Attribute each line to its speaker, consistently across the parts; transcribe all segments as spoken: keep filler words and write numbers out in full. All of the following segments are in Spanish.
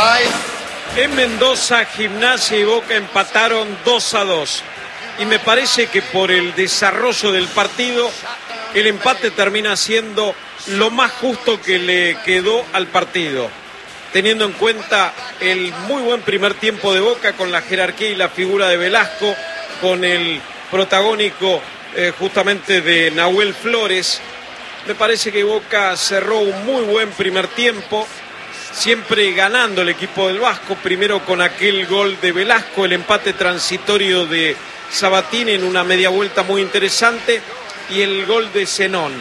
Speaker 1: En Mendoza, Gimnasia y Boca empataron dos a dos. Y me parece que por el desarrollo del partido, el empate termina siendo lo más justo que le quedó al partido. Teniendo en cuenta el muy buen primer tiempo de Boca con la jerarquía y la figura de Velasco, con el protagónico eh, justamente de Nahuel Flores. Me parece que Boca cerró un muy buen primer tiempo, siempre ganando el equipo del Vasco, primero con aquel gol de Velasco, el empate transitorio de Sabatini en una media vuelta muy interesante y el gol de Zenón.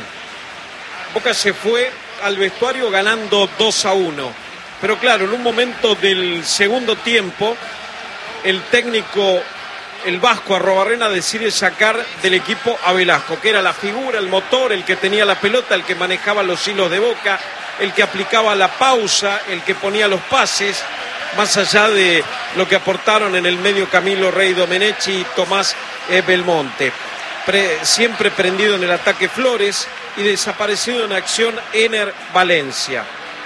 Speaker 1: Boca se fue al vestuario ganando dos a uno, pero claro, en un momento del segundo tiempo, el técnico, el Vasco Arrobarrena, decide sacar del equipo a Velasco, que era la figura, el motor, el que tenía la pelota, el que manejaba los hilos de Boca, el que aplicaba la pausa, el que ponía los pases, más allá de lo que aportaron en el medio Camilo Rey Domenech y Tomás eh, Belmonte. Pre, siempre prendido en el ataque Flores y desaparecido en acción Ener Valencia.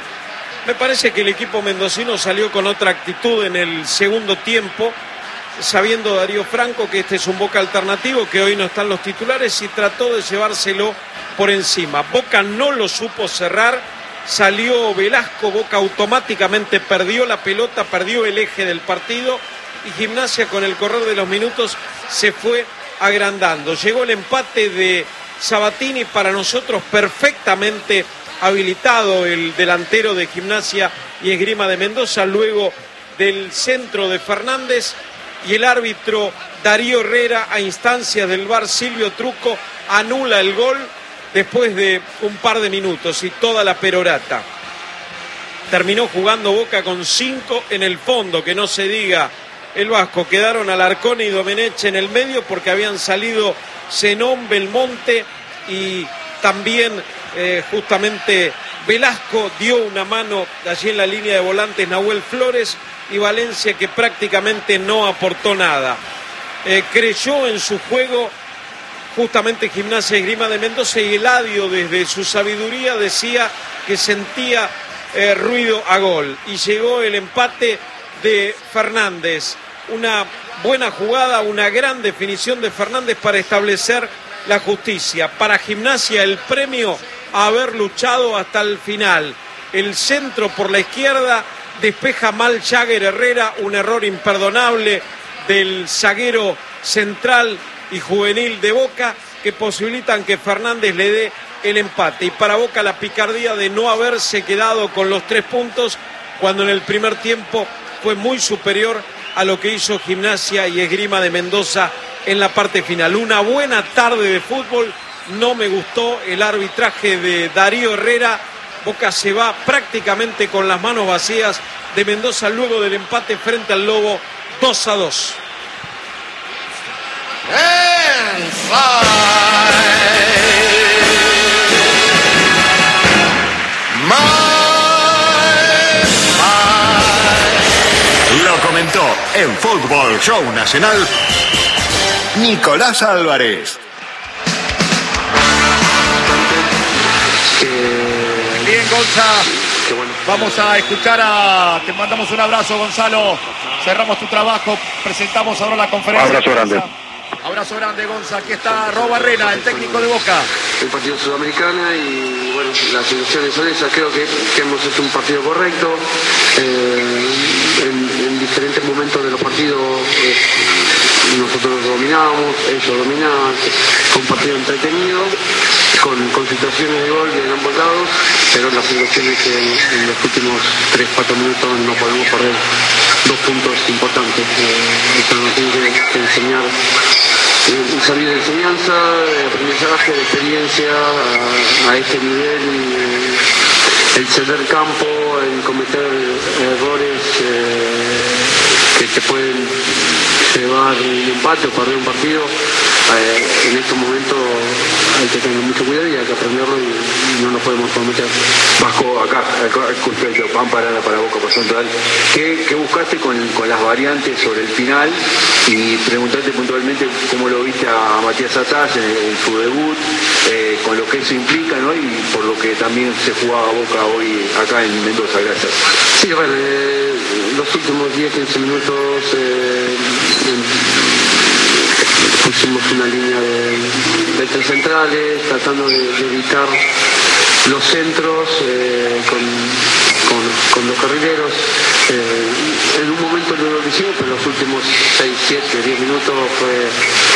Speaker 1: Me parece que el equipo mendocino salió con otra actitud en el segundo tiempo, sabiendo Darío Franco que este es un Boca alternativo, que hoy no están los titulares, y trató de llevárselo por encima. Boca no lo supo cerrar, salió Velasco, Boca automáticamente perdió la pelota, perdió el eje del partido y Gimnasia con el correr de los minutos se fue agrandando. Llegó el empate de Sabatini, para nosotros perfectamente habilitado el delantero de Gimnasia y Esgrima de Mendoza, luego del centro de Fernández, y el árbitro Darío Herrera, a instancias del V A R Silvio Truco, anula el gol después de un par de minutos y toda la perorata. Terminó jugando Boca con cinco en el fondo, que no se diga el Vasco. Quedaron Alarcón y Domenech en el medio porque habían salido Zenón, Belmonte y también eh, justamente Velasco. Dio una mano allí en la línea de volantes Nahuel Flores y Valencia, que prácticamente no aportó nada. Eh, creyó en su juego justamente Gimnasia y Esgrima de Mendoza, y Eladio desde su sabiduría decía que sentía eh, ruido a gol, y llegó el empate de Fernández. Una buena jugada, una gran definición de Fernández para establecer la justicia. Para Gimnasia el premio a haber luchado hasta el final. El centro por la izquierda, despeja mal Jagger Herrera, un error imperdonable del zaguero central y juvenil de Boca, que posibilitan que Fernández le dé el empate. Y para Boca la picardía de no haberse quedado con los tres puntos cuando en el primer tiempo fue muy superior a lo que hizo Gimnasia y Esgrima de Mendoza en la parte final. Una buena tarde de fútbol. No me gustó el arbitraje de Darío Herrera. Boca se va prácticamente con las manos vacías de Mendoza luego del empate frente al Lobo dos a dos.
Speaker 2: Lo comentó en Fútbol Show Nacional Nicolás Álvarez.
Speaker 3: Bien, Gonza. Vamos a escuchar a... Te mandamos un abrazo, Gonzalo. Cerramos tu trabajo. Presentamos ahora la conferencia.
Speaker 4: Abrazo grande.
Speaker 3: Abrazo grande, Gonza. Aquí está Arrobarrena, el técnico de Boca.
Speaker 5: El partido sudamericana y bueno, las situaciones son esas. Creo que, que hemos hecho un partido correcto. Eh, en, en diferentes momentos de los partidos eh, nosotros dominábamos, ellos dominaban. Fue un partido entretenido, con, con situaciones de gol de ambos lados, pero las situaciones que en, en los últimos tres cuatro minutos no podemos perder dos puntos importantes. Eh, esto nos tiene que, que enseñar. Eh, salir de enseñanza, de aprendizaje, de experiencia a, a este nivel, eh, el ceder campo, el cometer errores eh, que te pueden llevar un empate o perder un partido. Eh, en estos momentos hay que tener mucho cuidado y hay que aprenderlo y, y no nos podemos cometer.
Speaker 4: Vasco, acá, acá escucho pan parada para Boca por Central. ¿Qué, qué buscaste con, con las variantes sobre el final? Y preguntarte puntualmente cómo lo viste a Matías Atás en, en su debut, eh, con lo que eso implica, ¿no? Y por lo que también se jugaba Boca hoy acá en Mendoza. Gracias.
Speaker 5: Sí, bueno, eh, los últimos diez a quince minutos eh, pusimos una línea de, de tres centrales, tratando de, de evitar los centros eh, con, con, con los carrileros. Eh, en un momento lo hicimos, pero los últimos seis, siete, diez minutos fue...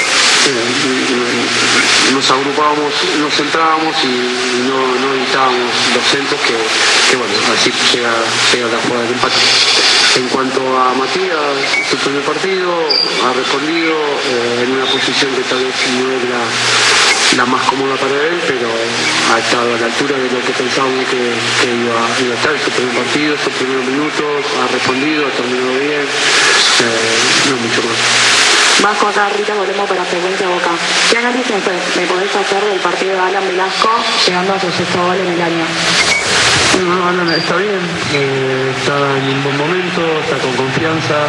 Speaker 5: Eh, nos agrupábamos, nos centrábamos y no, no evitábamos los centros que, que bueno, así llega, llega la jugada del empate. En cuanto a Matías, su primer partido, ha respondido eh, en una posición que tal vez no es la, la más cómoda para él, pero ha estado a la altura de lo que pensábamos que, que iba, iba a estar en su primer partido, sus primeros minutos, ha respondido, ha terminado bien, eh, no mucho más.
Speaker 6: Vasco, acá Rita, volvemos para Frecuencia Boca. ¿Qué análisis me podés hacer del partido de Alan Velasco llegando a su sexto gol en el año?
Speaker 5: Bueno, Alan está bien, eh, está en un buen momento, está con confianza,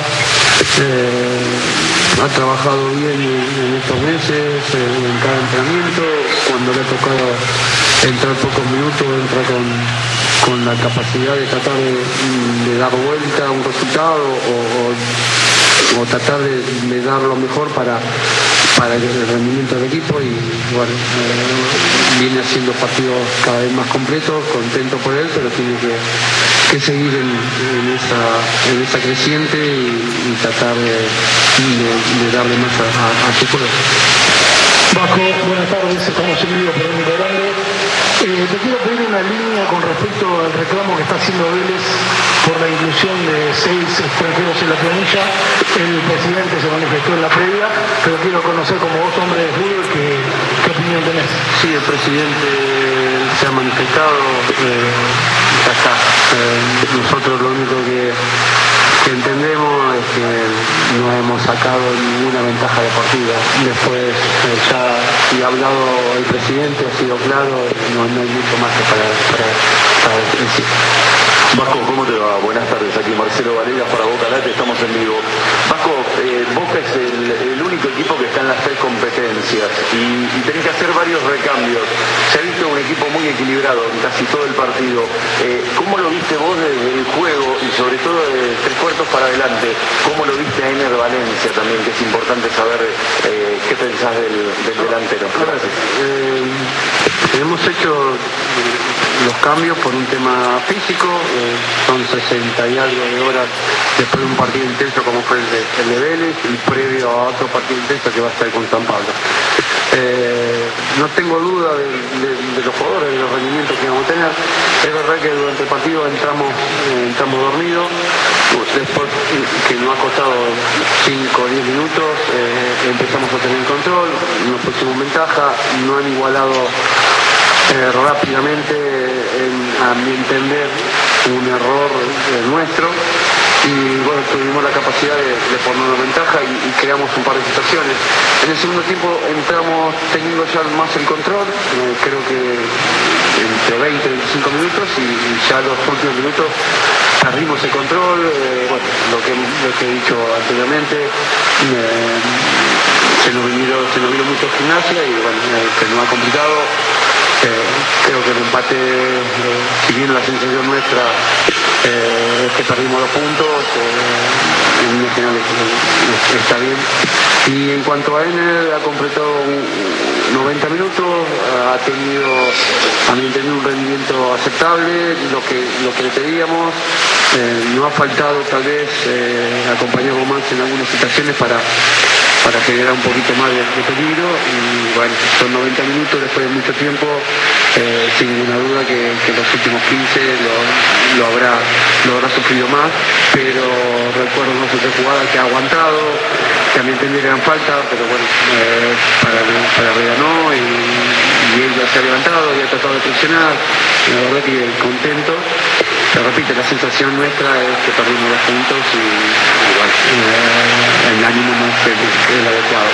Speaker 5: eh, ha trabajado bien en, en estos meses, eh, en cada entrenamiento. Cuando le ha tocado entrar pocos minutos, entra con, con la capacidad de tratar de, de dar vuelta a un resultado o, o o tratar de, de dar lo mejor para, para el rendimiento del equipo y bueno, eh, viene haciendo partidos cada vez más completos, contento por él, pero tiene que, que seguir en, en, esa, en esa creciente y, y tratar de, de, de darle más a, a, a su juego.
Speaker 7: Vasco, buenas tardes, estamos en vivo por un grande. Eh, te quiero pedir una línea con respecto al reclamo que está haciendo Vélez por la inclusión de seis extranjeros en la planilla. El presidente se manifestó en la previa, pero quiero conocer como vos, hombre de fútbol, ¿qué, qué opinión tenés?
Speaker 5: Sí, el presidente se ha manifestado, eh, ya está. Eh, nosotros lo único que, que entendemos es que no hemos sacado ninguna ventaja deportiva. Después eh, ya si ha hablado el presidente, ha sido claro, no, no hay mucho más que para, para, para decir.
Speaker 8: Vasco, ¿cómo te va? Buenas tardes, aquí Marcelo Valera para Boca Late, estamos en vivo. Vasco, eh, Boca es el, el único equipo que está en las tres competencias y, y tenés que hacer varios recambios. Se ha visto un equipo muy equilibrado en casi todo el partido. Eh, ¿Cómo lo viste vos desde el juego y sobre todo de tres cuartos para adelante? ¿Cómo lo viste a Ener Valencia también, que es importante saber eh, qué pensás del, del delantero? Gracias.
Speaker 5: Eh, hemos hecho los cambios por un tema físico, eh, son sesenta y algo de horas después de un partido intenso como fue el de, el de Vélez y previo a otro partido intenso que va a estar con San Pablo. Eh, no tengo duda de, de, de los jugadores, de los rendimientos que vamos a tener. Es verdad que durante el partido entramos, eh, entramos dormidos, después que nos ha costado cinco o diez minutos, eh, empezamos a tener control, nos pusimos ventaja, no han igualado Eh, rápidamente, en, a mi entender, un error eh, nuestro y bueno, tuvimos la capacidad de, de ponernos ventaja y, y creamos un par de situaciones. En el segundo tiempo entramos teniendo ya más el control, eh, creo que entre veinte y veinticinco minutos y, y ya los últimos minutos perdimos el control, eh, bueno, lo que, lo que he dicho anteriormente, eh, se nos vino, se nos vino mucho gimnasia y bueno, eh, se nos ha complicado. Eh, creo que el empate, eh, si bien la sensación nuestra eh, es que perdimos dos puntos, eh, en un final eh, está bien. Y en cuanto a Ener, ha completado noventa minutos, ha tenido, a mi entender, un rendimiento aceptable, lo que, lo que le pedíamos. Eh, no ha faltado tal vez eh, acompañar a Román en algunas situaciones para para generar un poquito más de, de peligro y bueno, son noventa minutos después de mucho tiempo, eh, sin ninguna duda que, que los últimos quince lo, lo, habrá, lo habrá sufrido más, pero recuerdo dos o tres jugadas que ha aguantado, que a mi entender eran falta, pero bueno, eh, para, para Reda no, y, y él ya se ha levantado y ha tratado de presionar, la verdad que contento. Se repite, la sensación nuestra es que perdimos dos puntos y, y bueno, eh, el ánimo no es el, el adecuado.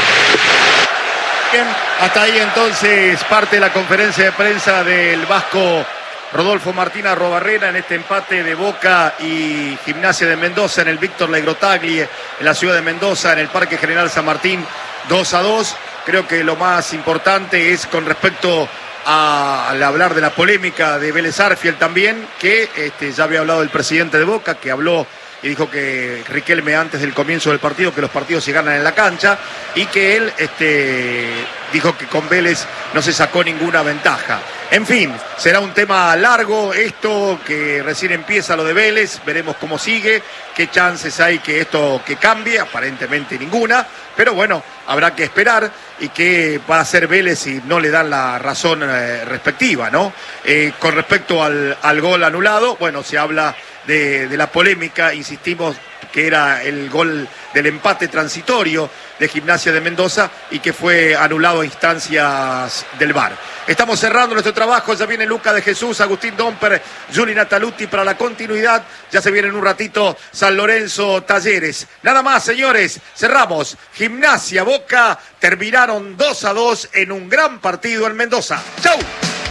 Speaker 3: Bien, hasta ahí entonces parte de la conferencia de prensa del vasco Rodolfo Martín Arrobarrena en este empate de Boca y Gimnasia de Mendoza en el Víctor Legrotaglie en la ciudad de Mendoza, en el Parque General San Martín, dos a dos. Creo que lo más importante es con respecto a, al hablar de la polémica de Vélez Arfiel también, que este, ya había hablado el presidente de Boca, que habló y dijo que Riquelme antes del comienzo del partido, que los partidos se ganan en la cancha, y que él este, dijo que con Vélez no se sacó ninguna ventaja. En fin, será un tema largo esto, que recién empieza lo de Vélez, veremos cómo sigue, qué chances hay que esto que cambie, aparentemente ninguna, pero bueno, habrá que esperar y qué va a hacer Vélez si no le dan la razón eh, respectiva, ¿no? Eh, con respecto al, al gol anulado, bueno, se habla de, de la polémica, insistimos que era el gol del empate transitorio de Gimnasia de Mendoza y que fue anulado a instancias del V A R. Estamos cerrando nuestro trabajo, ya viene Luca de Jesús, Agustín Domper, Juli Nataluti para la continuidad, ya se viene en un ratito San Lorenzo Talleres. Nada más, señores, cerramos. Gimnasia Boca terminaron dos a dos en un gran partido en Mendoza. ¡Chau!